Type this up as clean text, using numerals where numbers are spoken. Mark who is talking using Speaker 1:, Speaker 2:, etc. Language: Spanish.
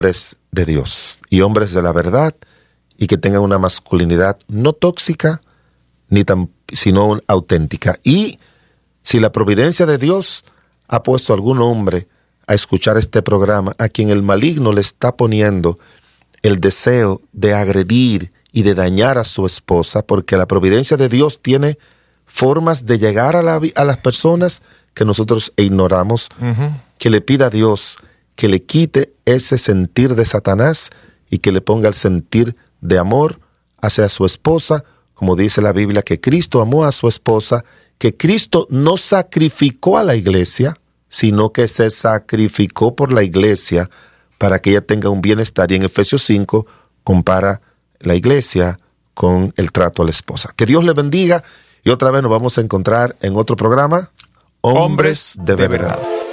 Speaker 1: hombres de Dios y hombres de la verdad, y que tengan una masculinidad no tóxica, sino auténtica. Y si la providencia de Dios ha puesto a algún hombre a escuchar este programa, a quien el maligno le está poniendo el deseo de agredir y de dañar a su esposa, porque la providencia de Dios tiene formas de llegar a las personas que nosotros ignoramos, que le pida a Dios que le quite ese sentir de Satanás y que le ponga el sentir de amor hacia su esposa, como dice la Biblia, que Cristo amó a su esposa, que Cristo no sacrificó a la iglesia, sino que se sacrificó por la iglesia para que ella tenga un bienestar. Y en Efesios 5 compara la iglesia con el trato a la esposa. Que Dios le bendiga, y otra vez nos vamos a encontrar en otro programa, Hombres de Verdad.